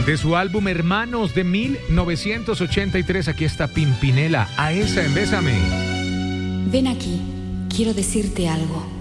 De su álbum Hermanos de 1983, aquí está Pimpinela, a esa en Bésame. Ven aquí, quiero decirte algo.